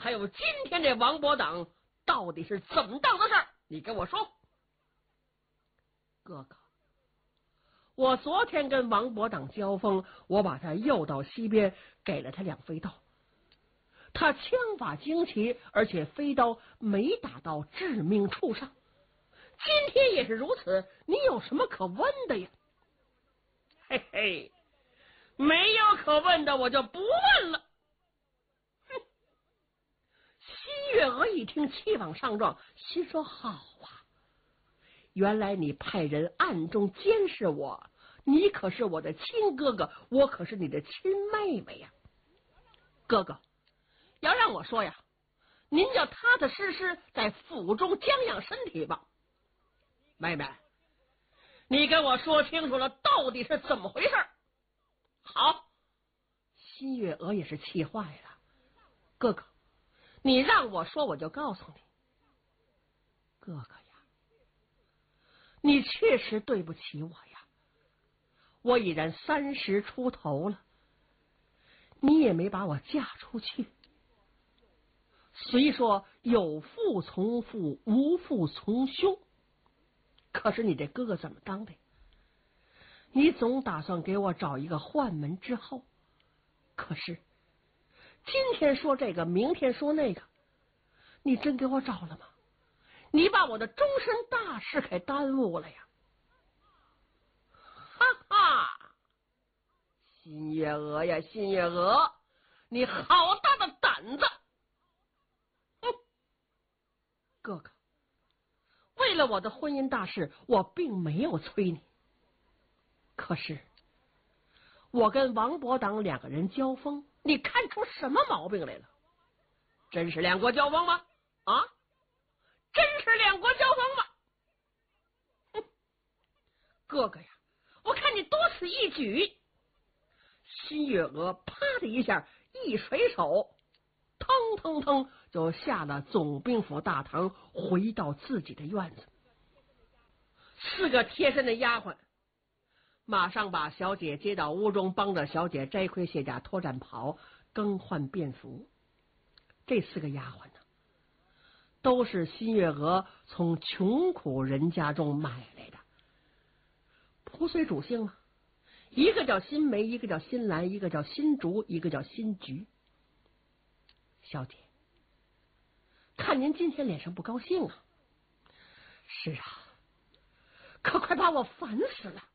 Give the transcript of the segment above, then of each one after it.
还有今天这王伯党到底是怎么当的事儿？你跟我说。哥哥，我昨天跟王伯党交锋，我把他诱到西边，给了他2飞刀。他枪法精奇，而且飞刀没打到致命处上。今天也是如此，你有什么可问的呀？嘿嘿，没有可问的，我就不问了。哼！新月娥一听，气往上撞，心说：好啊，原来你派人暗中监视我，你可是我的亲哥哥，我可是你的亲妹妹呀。哥哥，要让我说呀，您就踏踏实实在府中将养身体吧。妹妹，你跟我说清楚了，到底是怎么回事？好，新月娥也是气坏了。哥哥，你让我说，我就告诉你。哥哥呀，你确实对不起我呀，我已然30出头了，你也没把我嫁出去。虽说有父从父，无父从兄，可是你这哥哥怎么当的？你总打算给我找一个换门之后，可是今天说这个，明天说那个，你真给我找了吗？你把我的终身大事给耽误了呀！哈哈，新月娥呀，新月娥，你好大的胆子！哼，哥哥，为了我的婚姻大事，我并没有催你。可是我跟王伯党2个人交锋，你看出什么毛病来了？真是2国交锋吗？啊，真是2国交锋吗？哼，哥哥呀，我看你多此一举。新月娥啪的一下一甩手，腾腾腾就下了总兵府大堂，回到自己的院子。4个贴身的丫鬟马上把小姐接到屋中，帮着小姐摘盔卸甲，脱战袍，更换便服。这4个丫鬟呢，都是新月娥从穷苦人家中买来的，仆随主姓嘛，一个叫新梅，一个叫新兰，一个叫新竹，一个叫新菊。小姐，看您今天脸上不高兴啊。是啊，可快把我烦死了。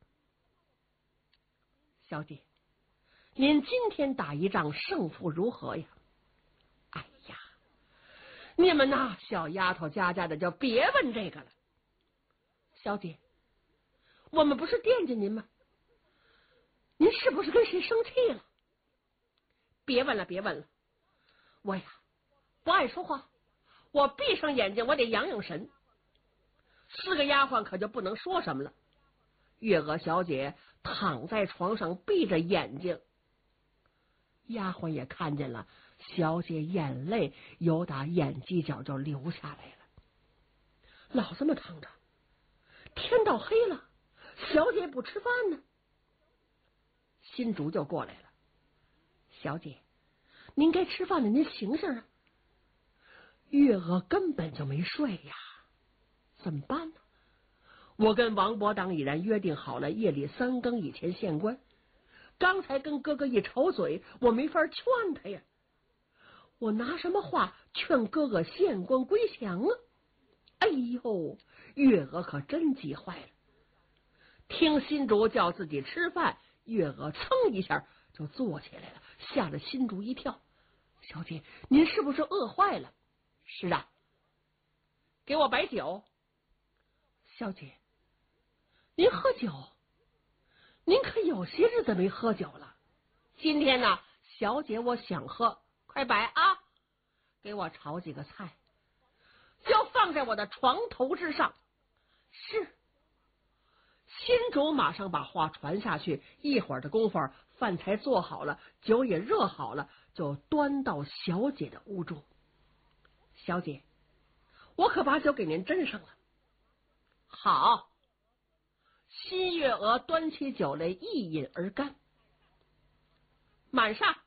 小姐，您今天打一仗胜负如何呀？哎呀，你们呐，小丫头家的就别问这个了。小姐，我们不是惦记您吗？您是不是跟谁生气了？别问了，别问了，我呀不爱说话，我闭上眼睛，我得养养神。4个丫鬟可就不能说什么了。月娥小姐躺在床上闭着眼睛，丫鬟也看见了，小姐眼泪由打眼犄角就流下来了。老这么躺着，天到黑了，小姐不吃饭呢。新竹就过来了，小姐，您该吃饭了，您醒醒啊。月娥根本就没睡呀，怎么办呢？我跟王伯党已然约定好了，夜里3更以前献官。刚才跟哥哥一吵嘴，我没法劝他呀。我拿什么话劝哥哥献官归降啊？哎呦，月娥可真急坏了。听新竹叫自己吃饭，月娥噌一下就坐起来了，吓得新竹一跳。小姐，您是不是饿坏了？是啊。给我摆酒。小姐，您喝酒？您可有些日子没喝酒了。今天呢，小姐我想喝，快摆啊！给我炒几个菜，就放在我的床头之上。是。新主马上把话传下去，一会儿的功夫，饭菜做好了，酒也热好了，就端到小姐的屋中。小姐，我可把酒给您斟上了。好。新月娥端起酒来，一饮而干。满上。